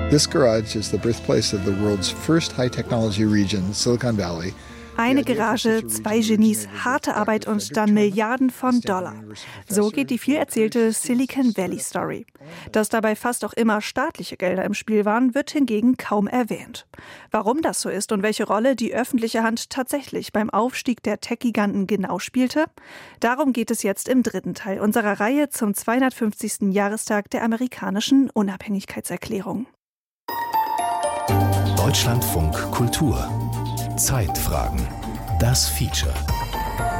This garage is the birthplace of the world's first high-technology region, Silicon Valley. Eine Garage, 2 Genies, harte Arbeit und dann Milliarden von Dollar. So geht die viel erzählte Silicon Valley Story. Dass dabei fast auch immer staatliche Gelder im Spiel waren, wird hingegen kaum erwähnt. Warum das so ist und welche Rolle die öffentliche Hand tatsächlich beim Aufstieg der Tech-Giganten genau spielte, darum geht es jetzt im 3. Teil unserer Reihe zum 250. Jahrestag der amerikanischen Unabhängigkeitserklärung. Deutschlandfunk Kultur Zeitfragen. Das Feature.